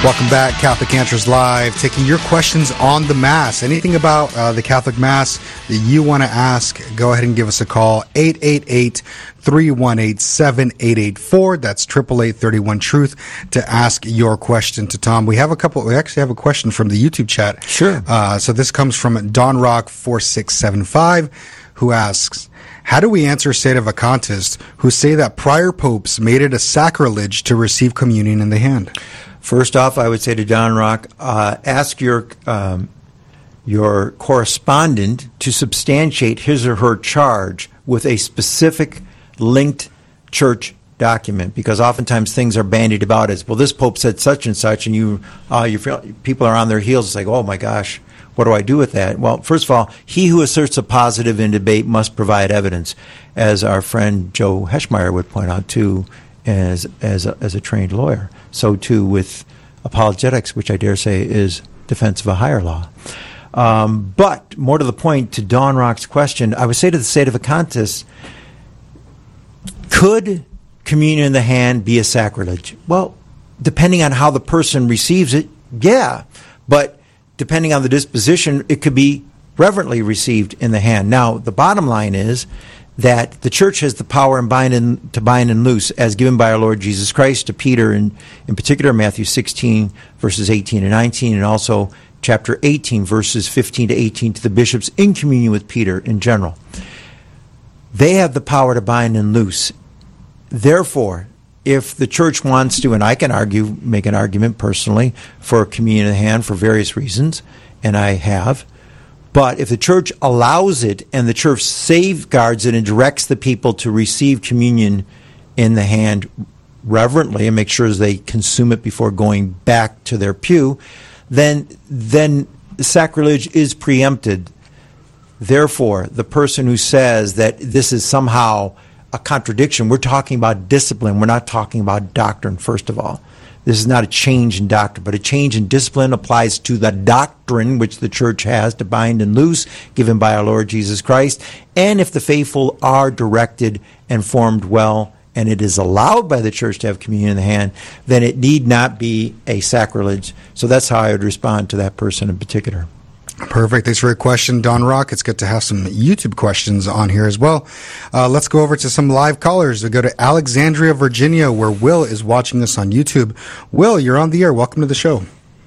Welcome back, Catholic Answers Live, taking your questions on the Mass. Anything about the Catholic Mass that you want to ask, go ahead and give us a call, 888-318-7884. That's 888-31-TRUTH to ask your question to Tom. We actually have a question from the YouTube chat. Sure. So this comes from DonRock4675, who asks, how do we answer sedevacantists who say that prior popes made it a sacrilege to receive communion in the hand? First off, I would say to Don Rock, ask your correspondent to substantiate his or her charge with a specific linked church document, because oftentimes things are bandied about as, well, this pope said such and such, and you feel people are on their heels. It's like, oh my gosh, what do I do with that? Well, first of all, he who asserts a positive in debate must provide evidence, as our friend Joe Heschmeyer would point out too, as a trained lawyer. So too with apologetics, which I dare say is defense of a higher law. But more to the point, to Don Rock's question, I would say to the sedevacantists, could communion in the hand be a sacrilege? Well, depending on how the person receives it, yeah. But depending on the disposition, it could be reverently received in the hand. Now, the bottom line is that the church has the power to bind and loose, as given by our Lord Jesus Christ to Peter, in particular Matthew 16, verses 18 and 19, and also chapter 18, verses 15 to 18 to the bishops in communion with Peter in general. They have the power to bind and loose. Therefore, if the church wants to, and I can make an argument personally for communion in the hand for various reasons, and I have, but if the church allows it and the church safeguards it and directs the people to receive communion in the hand reverently and make sure they consume it before going back to their pew, then sacrilege is preempted. Therefore, the person who says that this is somehow a contradiction, we're talking about discipline. We're not talking about doctrine, first of all. This is not a change in doctrine, but a change in discipline applies to the doctrine which the church has to bind and loose, given by our Lord Jesus Christ. And if the faithful are directed and formed well, and it is allowed by the church to have communion in the hand, then it need not be a sacrilege. So that's how I would respond to that person in particular. Perfect. Thanks for your question, Don Rock. It's good to have some YouTube questions on here as well. Let's go over to some live callers. We go to Alexandria, Virginia, where Will is watching us on YouTube. Will, you're on the air. Welcome to the show.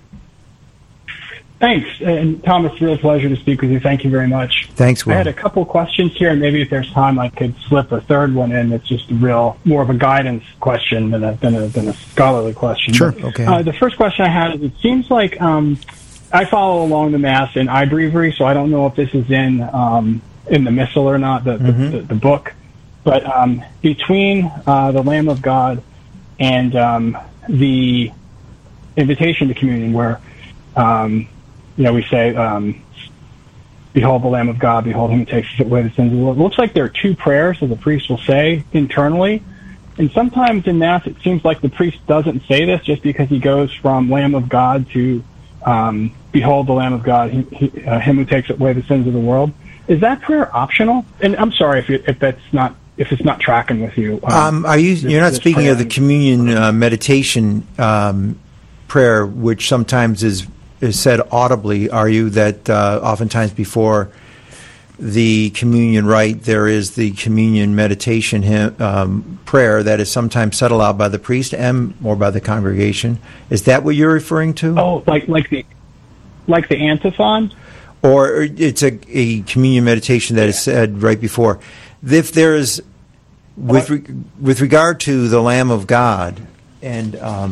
Thanks. And Thomas, it's a real pleasure to speak with you. Thank you very much. Thanks, Will. I had a couple questions here, and maybe if there's time, I could slip a third one in. It's just more of a guidance question than a scholarly question. Sure. But, okay. The first question I had is, it seems like I follow along the Mass in iBreviary, so I don't know if this is in the Missal or not, the book. But between the Lamb of God and the invitation to communion, where we say, "Behold the Lamb of God, behold him who takes away the sins of the world." It looks like there are two prayers that the priest will say internally. And sometimes in Mass, it seems like the priest doesn't say this just because he goes from Lamb of God to behold the Lamb of God, him who takes away the sins of the world. Is that prayer optional? And I'm sorry if it's not tracking with you. You're not speaking of the communion meditation prayer, which sometimes is said audibly, are you? That oftentimes before the communion rite, there is the communion meditation prayer that is sometimes said aloud by the priest or by the congregation. Is that what you're referring to? Oh, like the antiphon? Or it's a communion meditation that is said right before. If there is, with regard to the Lamb of God, and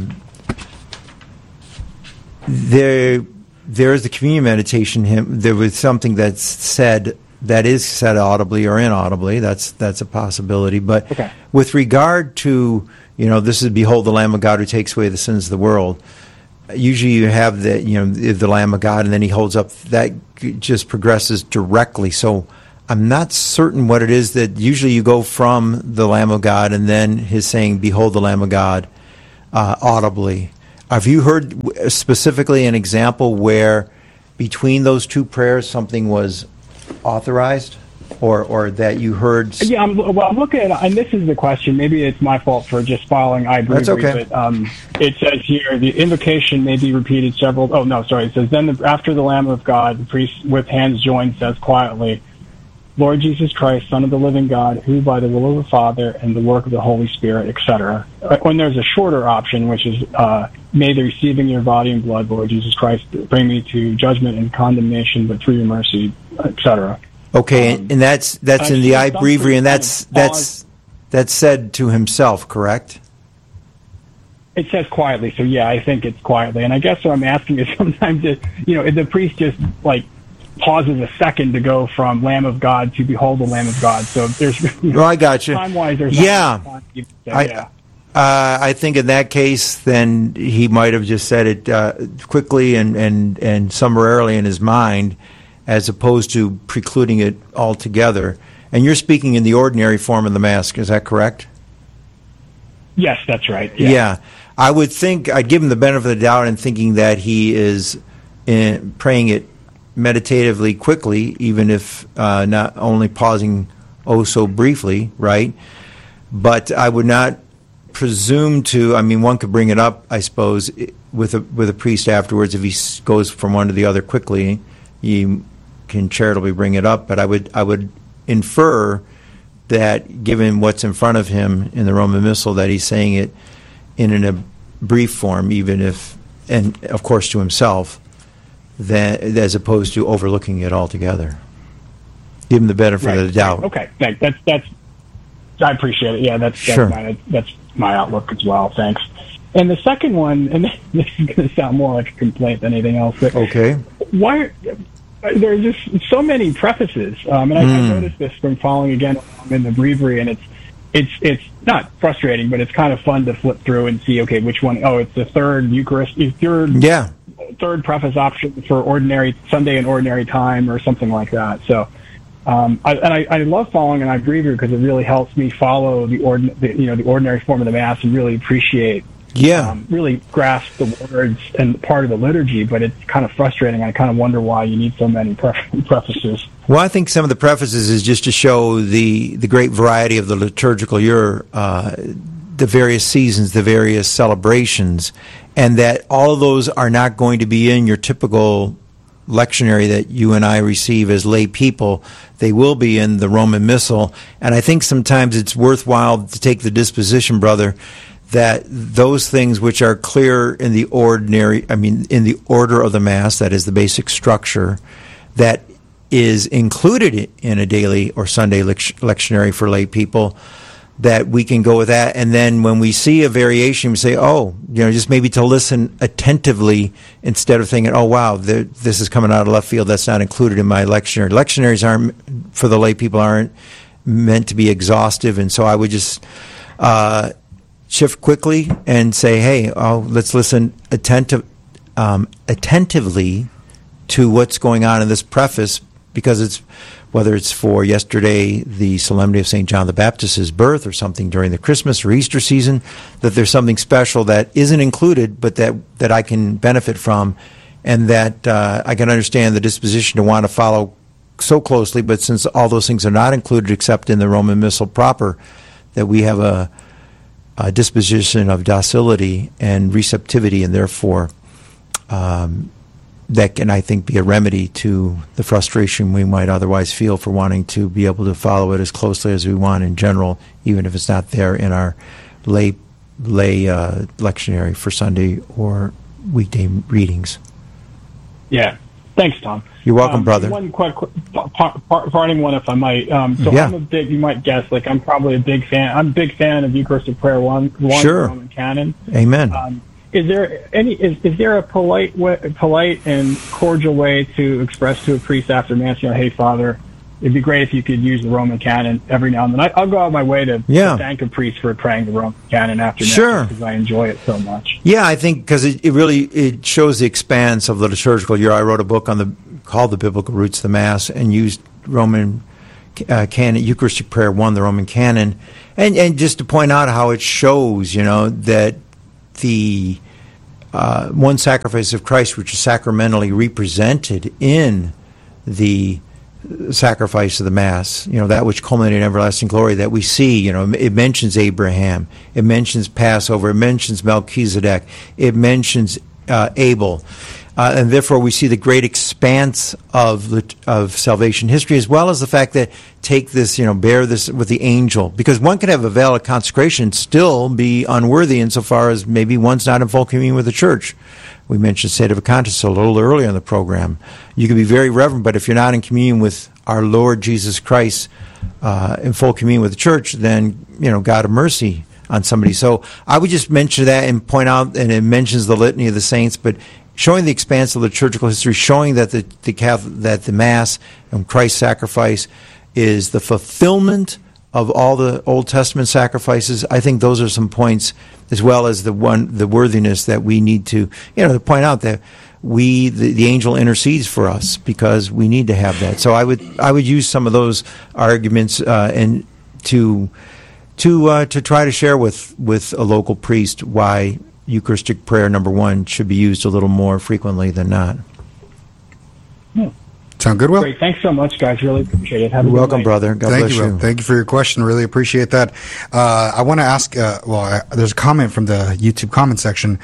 there is the communion meditation hymn. There was something that is said audibly or inaudibly. That's a possibility. But okay. With regard to, this is behold the Lamb of God who takes away the sins of the world. Usually you have the Lamb of God, and then he holds up. That just progresses directly. So I'm not certain what it is that usually you go from the Lamb of God and then his saying, behold the Lamb of God, audibly. Have you heard specifically an example where between those two prayers something was authorized? or that you heard? Yeah, I'm looking at, and this is the question. Maybe it's my fault for just following iBreviary. That's okay. But it says here the invocation may be repeated several. Oh no, sorry. It says then after the Lamb of God, the priest with hands joined says quietly, "Lord Jesus Christ, Son of the living God, who by the will of the Father and the work of the Holy Spirit, etc." When there's a shorter option, which is, "May the receiving your body and blood, Lord Jesus Christ, bring me to judgment and condemnation, but through your mercy," etc. Okay, and that's in the iBreviary, and that's said to himself, correct? It says quietly, so yeah, I think it's quietly. And I guess what I'm asking is sometimes, the priest just like pauses a second to go from Lamb of God to Behold the Lamb of God. So there's, I got you. Time-wise, there's I think in that case, then he might have just said it quickly and summarily in his mind, as opposed to precluding it altogether. And you're speaking in the ordinary form of the Mass, is that correct? Yes, that's right. Yeah. I would think, I'd give him the benefit of the doubt in thinking that he is praying it meditatively quickly, even if not only pausing so briefly, right? But I would not presume to, one could bring it up, I suppose, with a priest afterwards if he goes from one to the other quickly. He can charitably bring it up, but I would infer that given what's in front of him in the Roman Missal, that he's saying it in a brief form, even if, and of course to himself, that as opposed to overlooking it altogether. Give him the benefit of the doubt. Right. Okay, thanks. That's I appreciate it. Yeah, that's my outlook as well. Thanks. And the second one, and this is going to sound more like a complaint than anything else, but okay, why there are just so many prefaces, and I noticed this from following again in the breviary, and it's not frustrating, but it's kind of fun to flip through and see, okay, which one? Oh, it's the third Eucharist, third preface option for ordinary Sunday and ordinary time, or something like that. So, I love following an iBreviary because it really helps me follow the ordinary form of the Mass and really appreciate. Really grasp the words and part of the liturgy, but it's kind of frustrating. I kind of wonder why you need so many prefaces. Well, I think some of the prefaces is just to show the great variety of the liturgical year, the various seasons, the various celebrations, and that all of those are not going to be in your typical lectionary that you and I receive as lay people. They will be in the Roman Missal, and I think sometimes it's worthwhile to take the disposition, brother, that those things which are clear in the ordinary, in the order of the Mass, that is the basic structure, that is included in a daily or Sunday lectionary for lay people, that we can go with that. And then when we see a variation, we say, just maybe to listen attentively instead of thinking, oh, wow, this is coming out of left field. That's not included in my lectionary. Lectionaries aren't, for the lay people, aren't meant to be exhaustive. And so I would just shift quickly and say, hey, let's listen attentively to what's going on in this preface, because it's, whether it's for yesterday, the solemnity of St. John the Baptist's birth, or something during the Christmas or Easter season, that there's something special that isn't included, but that I can benefit from, and that I can understand the disposition to want to follow so closely, but since all those things are not included except in the Roman Missal proper, that we have a disposition of docility and receptivity, and therefore that can, I think, be a remedy to the frustration we might otherwise feel for wanting to be able to follow it as closely as we want in general, even if it's not there in our lay lectionary for Sunday or weekday readings. Yeah. Thanks, Tom. You're welcome, brother. One quick parting one, if I might. I'm a big, you might guess, I'm probably a big fan. I'm a big fan of Eucharistic Prayer 1, sure. Roman Canon. Amen. Is there a polite and cordial way to express to a priest after Mass, hey, Father, it'd be great if you could use the Roman Canon every now and then. I'll go out of my way to thank a priest for praying the Roman Canon after Mass, because I enjoy it so much. Yeah, I think because it shows the expanse of the liturgical year. I wrote a book called The Biblical Roots of the Mass, and used Roman Canon, Eucharistic Prayer 1, the Roman Canon, and just to point out how it shows, that the one sacrifice of Christ, which is sacramentally represented in the sacrifice of the Mass, that which culminated in everlasting glory that we see. It mentions Abraham, it mentions Passover, it mentions Melchizedek, it mentions Abel. And therefore we see the great expanse of salvation history, as well as the fact that take this, bear this with the angel. Because one can have a valid consecration and still be unworthy insofar as maybe one's not in full communion with the church. We mentioned State of Conscience a little earlier in the program. You can be very reverent, but if you're not in communion with our Lord Jesus Christ, in full communion with the church, then, God of mercy on somebody. So I would just mention that and point out, and it mentions the litany of the saints, but showing the expanse of liturgical history, showing that the Mass and Christ's sacrifice is the fulfillment of all the Old Testament sacrifices. I think those are some points, as well as the worthiness that we need to point out that the angel intercedes for us because we need to have that. So I would use some of those arguments and to try to share with a local priest why Eucharistic prayer, number one, should be used a little more frequently than not. Sound good, Will? Great. Thanks so much, guys. Really appreciate it. Have a You're good welcome, night. brother. God bless you. Thank you for your question. Really appreciate that. I want to ask, there's a comment from the YouTube comment section.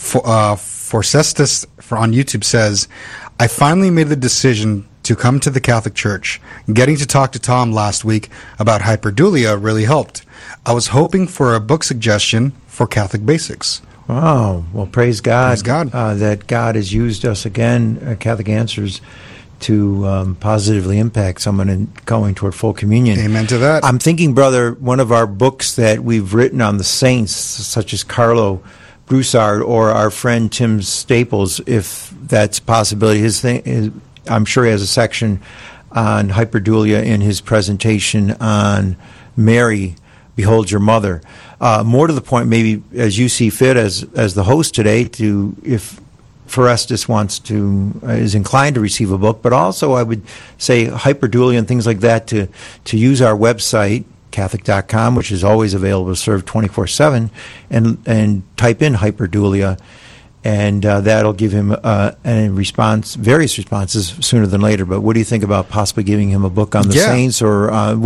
Forcestus on YouTube says, I finally made the decision to come to the Catholic Church. Getting to talk to Tom last week about hyperdulia really helped. I was hoping for a book suggestion for Catholic basics. Oh, well, praise God. Praise God. That God has used us again, Catholic Answers, to positively impact someone in going toward full communion. Amen to that. I'm thinking, brother, one of our books that we've written on the saints, such as Carlo Broussard or our friend Tim Staples, if that's a possibility. I'm sure he has a section on hyperdulia in his presentation on Mary, Behold Your Mother. More to the point, maybe as you see fit as the host today, if Forestus is inclined to receive a book, but also I would say hyperdulia and things like that to use our website, Catholic.com, which is always available to serve 24/7, and type in hyperdulia, and that'll give him various responses sooner than later. But what do you think about possibly giving him a book on the saints, or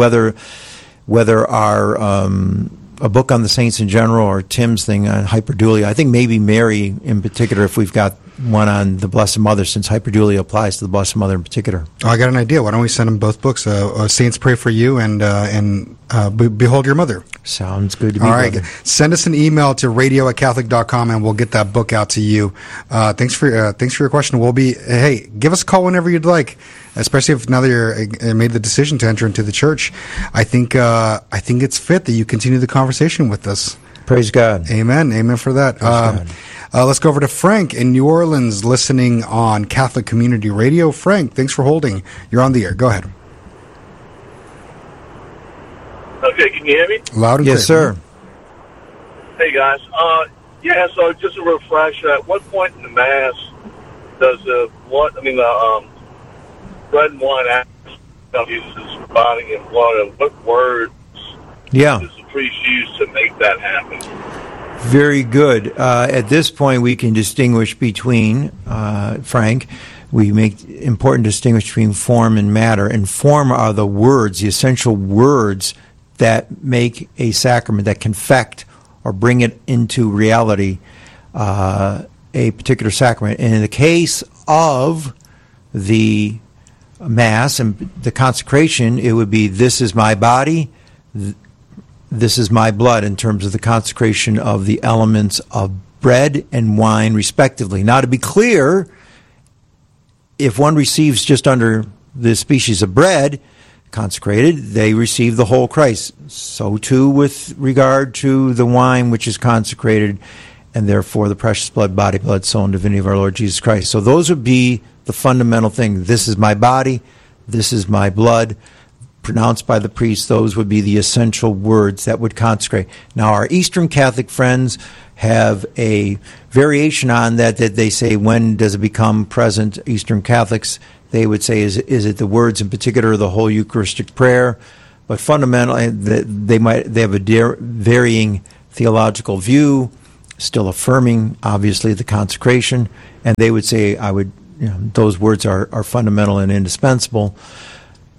whether our a book on the saints in general, or Tim's thing on hyperdulia? I think maybe Mary in particular, if we've got one on the Blessed Mother, since hyperdulia applies to the Blessed Mother in particular. Oh, I got an idea. Why don't we send them both books, Saints Pray for You and Behold Your Mother. Sounds good to me. All right. Brother. Send us an email to radio@catholic.com and we'll get that book out to you. Thanks for your question. Hey, give us a call whenever you'd like, especially if now that you're made the decision to enter into the church. I think it's fit that you continue the conversation with us. Praise God. Amen. Amen for that. Let's go over to Frank in New Orleans, listening on Catholic Community Radio. Frank, thanks for holding. You're on the air. Go ahead. Okay, can you hear me? Loud and clear. Yes, sir. Hey, guys. So just a refresher, at what point in the Mass does the bread and wine uses body and blood, and what words does the priest use to make that happen? Very good. At this point, we can distinguish between, Frank, we make important distinguish between form and matter. And form are the words, the essential words that make a sacrament, that confect or bring it into reality, a particular sacrament. And in the case of the Mass and the consecration, it would be, this is my body, this is my blood, in terms of the consecration of the elements of bread and wine, respectively. Now, to be clear, if one receives just under the species of bread consecrated, they receive the whole Christ. So too with regard to the wine which is consecrated, and therefore the precious body, blood, soul, and divinity of our Lord Jesus Christ. So those would be the fundamental thing. This is my body, this is my blood, pronounced by the priest. Those would be the essential words that would consecrate. Now, our Eastern Catholic friends have a variation on that they say, when does it become present? Eastern Catholics, they would say, is it the words in particular, the whole Eucharistic prayer? But fundamentally, they have a varying theological view, still affirming, obviously, the consecration, and they would say, those words are fundamental and indispensable.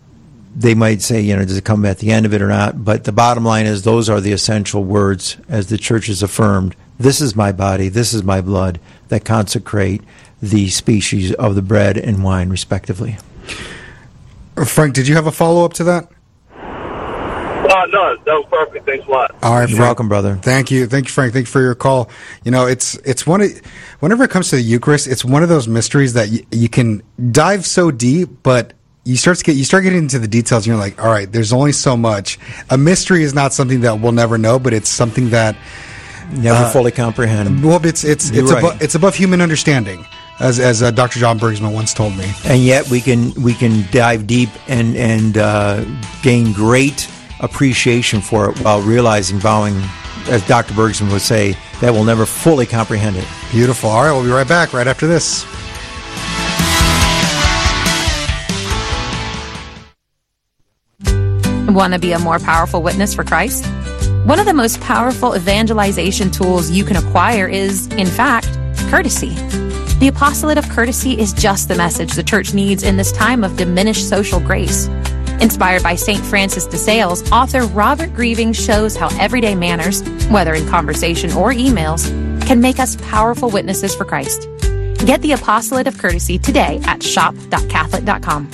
they might say, does it come at the end of it or not? But the bottom line is those are the essential words, as the church has affirmed. This is my body, this is my blood, that consecrate the species of the bread and wine, respectively. Frank, did you have a follow-up to that? No, that was perfect. Thanks a lot. All right, you're welcome, brother. Thank you, Frank. Thank you for your call. It's whenever it comes to the Eucharist, it's one of those mysteries that you can dive so deep, but you start getting into the details, and you're like, all right, there's only so much. A mystery is not something that we'll never know, but it's something that never fully comprehend. Well, it's above human understanding, as Dr. John Bergsman once told me. And yet we can dive deep and gain great appreciation for it while vowing, as Dr. Bergsman would say, that we'll never fully comprehend it. Beautiful. All right, we'll be right back right after this. Want to be a more powerful witness for Christ? One of the most powerful evangelization tools you can acquire is, in fact, courtesy. The apostolate of courtesy is just the message the church needs in this time of diminished social grace. Inspired by St. Francis de Sales, author Robert Grieving shows how everyday manners, whether in conversation or emails, can make us powerful witnesses for Christ. Get the apostolate of courtesy today at shop.catholic.com.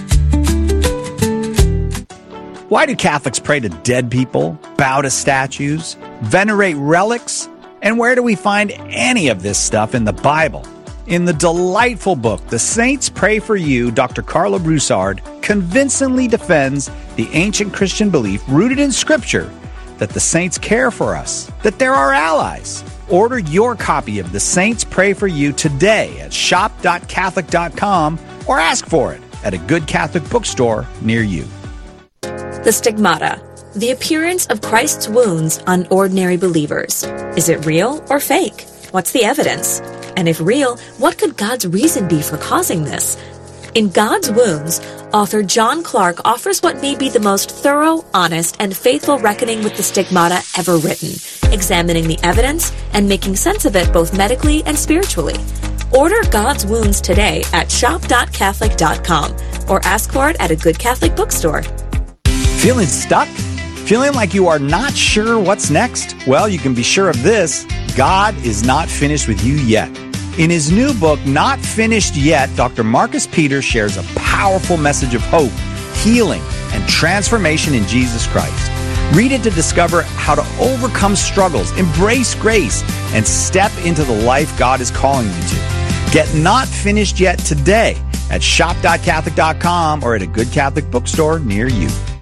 Why do Catholics pray to dead people, bow to statues, venerate relics? And where do we find any of this stuff in the Bible? In the delightful book, The Saints Pray for You, Dr. Carla Broussard convincingly defends the ancient Christian belief rooted in Scripture that the saints care for us, that they're our allies. Order your copy of The Saints Pray for You today at shop.catholic.com or ask for it at a good Catholic bookstore near you. The stigmata, the appearance of Christ's wounds on ordinary believers. Is it real or fake? What's the evidence? And if real, what could God's reason be for causing this? In God's Wounds, author John Clark offers what may be the most thorough, honest, and faithful reckoning with the stigmata ever written, examining the evidence and making sense of it both medically and spiritually. Order God's Wounds today at shop.catholic.com or ask for it at a good Catholic bookstore. Feeling stuck? Feeling like you are not sure what's next? Well, you can be sure of this. God is not finished with you yet. In his new book, Not Finished Yet, Dr. Marcus Peters shares a powerful message of hope, healing, and transformation in Jesus Christ. Read it to discover how to overcome struggles, embrace grace, and step into the life God is calling you to. Get Not Finished Yet today at shop.catholic.com or at a good Catholic bookstore near you.